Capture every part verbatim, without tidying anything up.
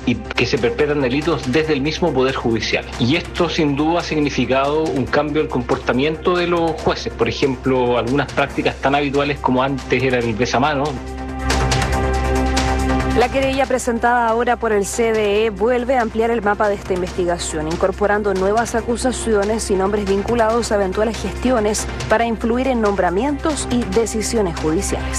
y que se perpetran delitos desde el mismo Poder Judicial. Y esto sin duda ha significado un cambio del comportamiento de los jueces. Por ejemplo, algunas prácticas tan habituales como antes era el besamano. La querella presentada ahora por el C D E vuelve a ampliar el mapa de esta investigación, incorporando nuevas acusaciones y nombres vinculados a eventuales gestiones para influir en nombramientos y decisiones judiciales.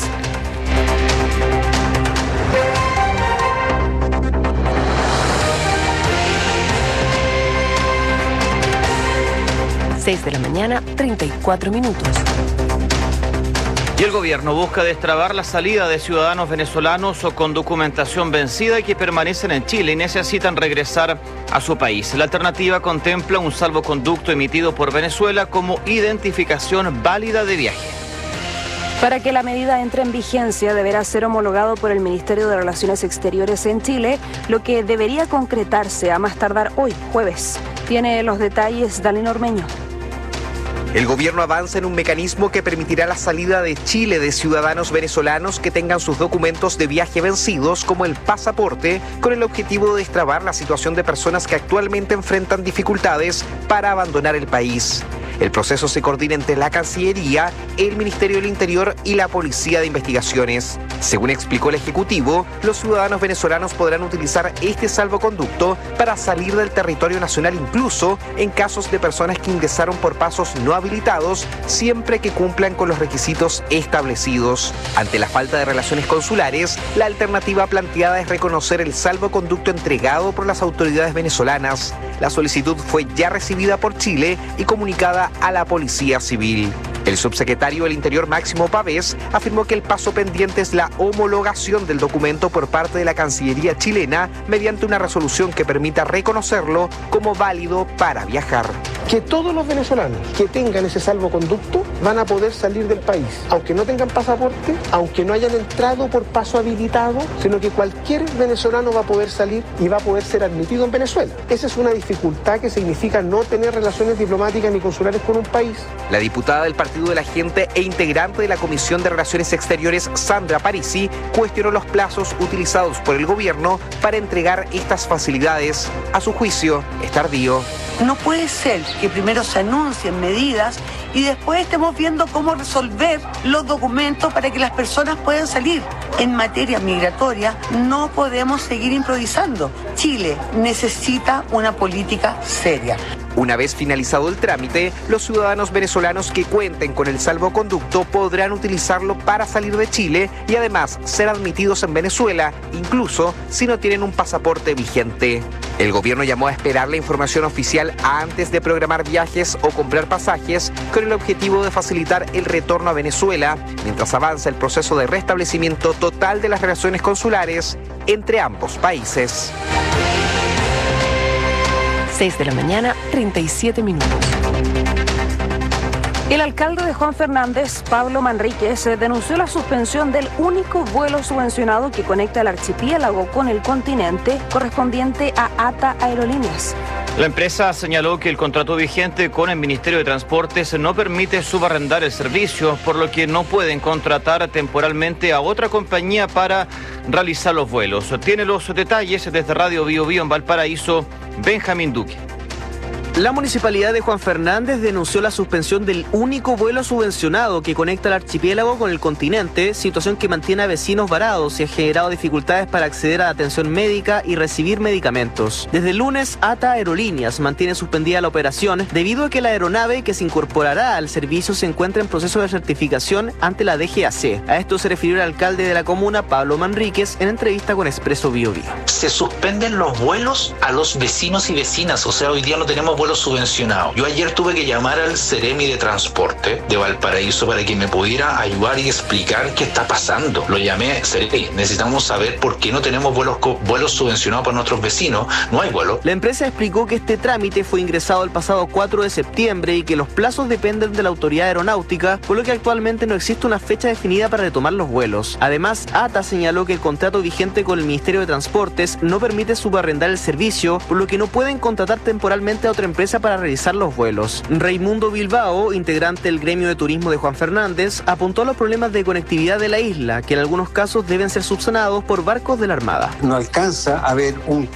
seis de la mañana, treinta y cuatro minutos. Y el gobierno busca destrabar la salida de ciudadanos venezolanos o con documentación vencida y que permanecen en Chile y necesitan regresar a su país. La alternativa contempla un salvoconducto emitido por Venezuela como identificación válida de viaje. Para que la medida entre en vigencia, deberá ser homologado por el Ministerio de Relaciones Exteriores en Chile, lo que debería concretarse a más tardar hoy, jueves. Tiene los detalles Dalino Ormeño. El gobierno avanza en un mecanismo que permitirá la salida de Chile de ciudadanos venezolanos que tengan sus documentos de viaje vencidos, como el pasaporte, con el objetivo de destrabar la situación de personas que actualmente enfrentan dificultades para abandonar el país. El proceso se coordina entre la Cancillería, el Ministerio del Interior y la Policía de Investigaciones. Según explicó el Ejecutivo, los ciudadanos venezolanos podrán utilizar este salvoconducto para salir del territorio nacional, incluso en casos de personas que ingresaron por pasos no habilitados, siempre que cumplan con los requisitos establecidos. Ante la falta de relaciones consulares, la alternativa planteada es reconocer el salvoconducto entregado por las autoridades venezolanas. La solicitud fue ya recibida por Chile y comunicada a la Policía Civil. El subsecretario del Interior, Máximo Pavés, afirmó que el paso pendiente es la homologación del documento por parte de la Cancillería chilena mediante una resolución que permita reconocerlo como válido para viajar. Que todos los venezolanos que tengan ese salvoconducto van a poder salir del país, aunque no tengan pasaporte, aunque no hayan entrado por paso habilitado, sino que cualquier venezolano va a poder salir y va a poder ser admitido en Venezuela. Esa es una dificultad que significa no tener relaciones diplomáticas ni consulares con un país. La diputada del Partido de la Gente e integrante de la Comisión de Relaciones Exteriores, Sandra Parisi, cuestionó los plazos utilizados por el gobierno para entregar estas facilidades. A su juicio, es tardío. No puede ser que primero se anuncien medidas y después estemos viendo cómo resolver los documentos para que las personas puedan salir. En materia migratoria no podemos seguir improvisando. Chile necesita una política seria. Una vez finalizado el trámite, los ciudadanos venezolanos que cuenten con el salvoconducto podrán utilizarlo para salir de Chile y además ser admitidos en Venezuela, incluso si no tienen un pasaporte vigente. El gobierno llamó a esperar la información oficial antes de programar viajes o comprar pasajes, con el objetivo de facilitar el retorno a Venezuela, mientras avanza el proceso de restablecimiento total de las relaciones consulares entre ambos países. seis de la mañana, treinta y siete minutos. El alcalde de Juan Fernández, Pablo Manríquez, denunció la suspensión del único vuelo subvencionado que conecta el archipiélago con el continente, correspondiente a ATA Aerolíneas. La empresa señaló que el contrato vigente con el Ministerio de Transportes no permite subarrendar el servicio, por lo que no pueden contratar temporalmente a otra compañía para realizar los vuelos. Tiene los detalles desde Radio Bio Bio en Valparaíso, Benjamín Duque. La Municipalidad de Juan Fernández denunció la suspensión del único vuelo subvencionado que conecta el archipiélago con el continente, situación que mantiene a vecinos varados y ha generado dificultades para acceder a la atención médica y recibir medicamentos. Desde el lunes, ATA Aerolíneas mantiene suspendida la operación debido a que la aeronave que se incorporará al servicio se encuentra en proceso de certificación ante la D G A C. A esto se refirió el alcalde de la comuna, Pablo Manríquez, en entrevista con Expreso Bio Bio. Se suspenden los vuelos a los vecinos y vecinas, o sea, hoy día no tenemos vuelos subvencionado. Yo ayer tuve que llamar al Ceremi de Transporte de Valparaíso para que me pudiera ayudar y explicar qué está pasando. Lo llamé, Ceremi, necesitamos saber por qué no tenemos vuelos, vuelos subvencionados para nuestros vecinos. No hay vuelo. La empresa explicó que este trámite fue ingresado el pasado cuatro de septiembre y que los plazos dependen de la autoridad aeronáutica, por lo que actualmente no existe una fecha definida para retomar los vuelos. Además, ATA señaló que el contrato vigente con el Ministerio de Transportes no permite subarrendar el servicio, por lo que no pueden contratar temporalmente a otra empresa para realizar los vuelos. Raimundo Bilbao, integrante del gremio de turismo de Juan Fernández, apuntó a los problemas de conectividad de la isla, que en algunos casos deben ser subsanados por barcos de la Armada. No alcanza a haber un